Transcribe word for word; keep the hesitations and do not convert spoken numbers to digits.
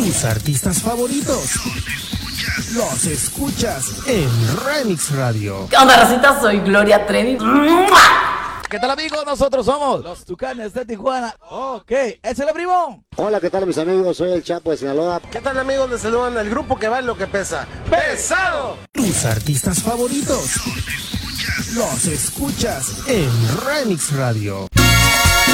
Tus artistas favoritos los escuchas en Remix Radio. ¿Qué onda, racita? Soy Gloria Trevi. ¿Qué tal, amigos? Nosotros somos los Tucanes de Tijuana. Ok, ¿es el primo? Hola, ¿qué tal, mis amigos? Soy el Chapo de Sinaloa. ¿Qué tal, amigos? Les saludan el grupo que va en lo que pesa. ¡Pesado! Tus artistas favoritos los escuchas en Remix Radio.